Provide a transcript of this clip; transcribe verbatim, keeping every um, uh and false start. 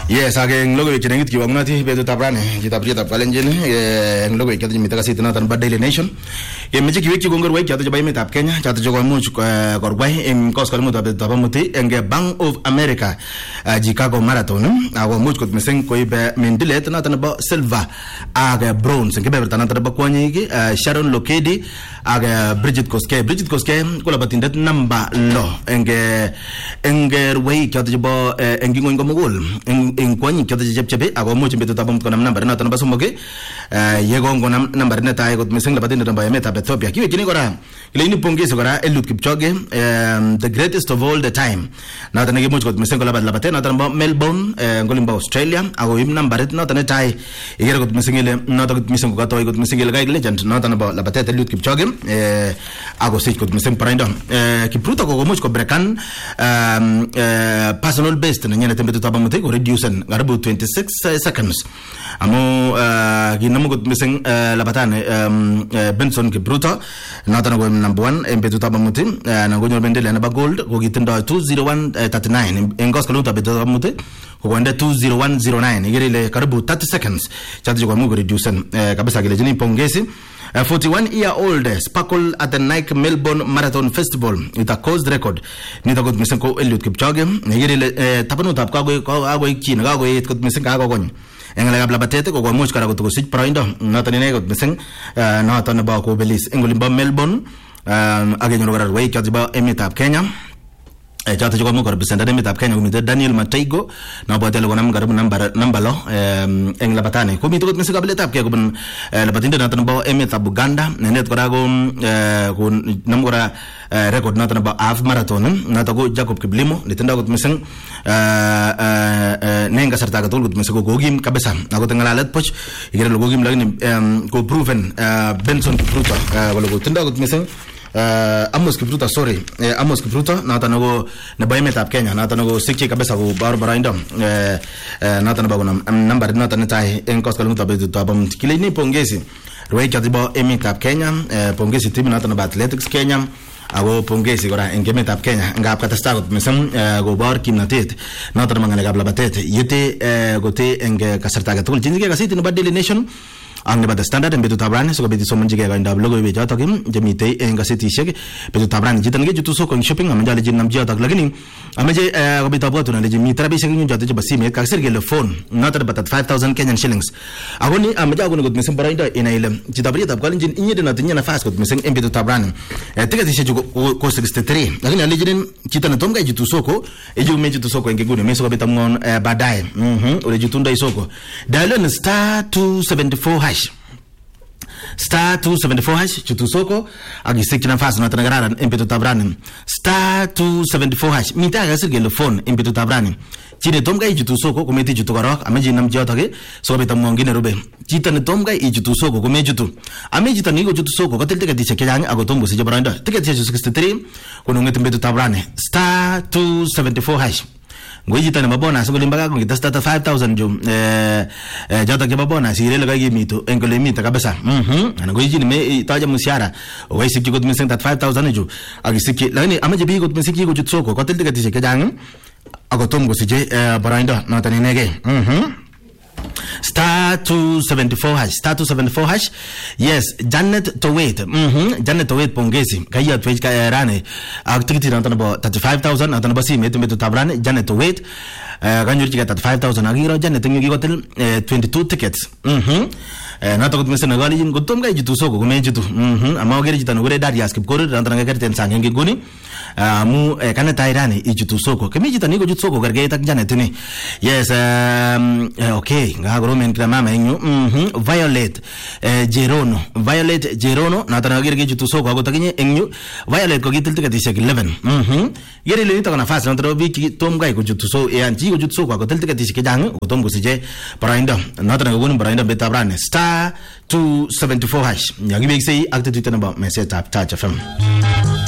Yes, again logo we chenengit kiwang nati betu tabrane kita beri tap kalen jene en logo kita jimi taka situ natan bad Daily Nation ye meji kiwi kigongor wai kita jabai metap Kenya kita jogo mu korbai em kos kalmu tabe tabamuti enge Bank of America Chicago Marathon ago mu kot meseng koi be mendilet natan ba silver aga bronze enge be bertan natan ba kwani gi Sharon Lokedi aga Bridget Koske Bridget Koske kola batindet namba lo enge enge wai kita jabo enge ngoy ngomugol en kwani kyoto jepchebe ago mo chimbe tabam ko nam number na tan basumoge yego ngo nam number na tay got miseng labadin namba yameta Ethiopia kiwe kini gora ile ni pongezi gora Eliud Kipchoge the greatest of all the time na tan ge mo got miseng labad labate na tan Melbourne ngolimba Australia ago im number na tan tay igere got miseng ile na got miseng ko toy got miseng ile guide legend na tan ba labate Eliud Kipchoge ago sich got miseng paraindo Kipruto ko mo ko brekan personal best na nyane tembe tabam te ko reduce ngarabu twenty-six seconds amo ginamu got miseng labatane Benson Kipruto natana go number one embetu tabamuti na gonyo bendele na ba gold go gitindo two oh one thirty-nine engos kaluta betu tabamuti ko wende two oh one oh nine igere karibu thirty seconds chati go mu reduce kabisa gele jini pongezi. A forty-one year old sparkle at the Nike Melbourne Marathon Festival with a course record nita got miseng ko Eliud Kipchoge ngire tapanu tap ka go ago ikin ga go it got miseng ka go gon engala gabla batete ko go much kara go to sich proindo nata ne got miseng nata na ba ko belis engolimba Melbourne agenyo rogar way katiba emitap Kenya jata jogo mo ko represent de metap Kenya ko Daniel Mataigo na ba tele ko nam garbu number number lo eng labatane ko mi to miseng gabla tap ke ko ben labatinde na tan ba emetap Uganda net ko rago ko nam gora record na tan ba half marathon na to go Jacob Kiblimo ni tanda ko miseng nenga sarta ka tol ko miseng ko gim kabesa na ko tangala let poch igere lo gim lagni ko proven Benson Kipruto wala ko tanda ko miseng Uh, Amos Kipruto sorry uh, Amos Kipruto na tanago na baymetap Kenya na tanago sikki kabisa ko barbara indom uh, uh, na tanago nam number na tanatai en kos kalunta be tabam kilini pongezi roi katibo emitap Kenya uh, pongezi team na tanaba athletics Kenya ago pongezi gora en gemetap Kenya ngap katastago mesam uh, go bar kimnatet na tanama ngale gabla batet yete uh, gote en kasarta ga tul jinge ga sit no Daily Nation ang nebada standard en betu tabrani so betu somonji ga inda logo be jata kim jemite en gaseti shege betu tabrani jitan ge jutu so ko shopping am jale jinam jata lagini amaje go betu botu na jemi trabi shege jata je basime ka serge le phone natar batat five thousand Kenyan shillings agoni amaje agoni go mesem barainda ina ile jitabri tab galin jin inye na tinya na fast go mesem en betu tabrani tiga ti shege ko sixty-three lagini ale jin jitan tom ga jutu soko e ju me jutu soko en ge gune me so betam ngon badai mhm ole jutunda isoko dial star two seventy-four hash star two seventy-four hash chutu soko agisiki nafasi na tanagara empetu tabrani star two seventy-four hash mita ga sirge le phone empetu tabrani chine tomga ijutu soko kometi jutu garok ameji nam jota ge so beta mongine robe chitane tomga ijutu soko komejutu ameji tani go jutu soko kotel teke diche kejang ago tombo se jabranda teke diche sixty-three kono ngete empetu tabrani star two seventy-four hash ngoji tane mabona so golimbaga ko gitasta five thousand jum eh jata ke mabona si rele gagi mito engole mita kabisa mhm ana ngoji ni me taja musiara o isiki ko miseng that five thousand ju agisiki lakini amaje bi ko misiki ko jutsoko ko telte katise ke jang agotom go sije baranda na tane nege mhm star two seventy-four hash star two seventy-four hash yes Janet Towet mhm Janet Towet pongezi kaya twech kaya rane activity na tanabo thirty-five thousand na tanabo si metu metu tabrane Janet Towet ganjuri kaya thirty-five thousand agira Janet ngi gotel twenty-two tickets mhm na to kumese na gali jin gotom ga jitu soko kume jitu mhm ama ogere jitano gore dadi askip kore na tananga kerten sange guni mu kana tairane ijitu soko kemi jitani go jitu soko garge tak Janet ni yes um, okay nga gromen kra mama enyu mhm Violet Jerono Violet Jerono na tananga gerge jitu soko go takinye enyu Violet ko gitil tikati shek eleven mhm yere le nita kana fast na tro biki tom ga go jitu so e anji go jitu soko go tel tikati shek jang go tom go sije parainda na tananga go parainda betabrane star two seventy-four hash yagi be sei activity na ba message tap touch F M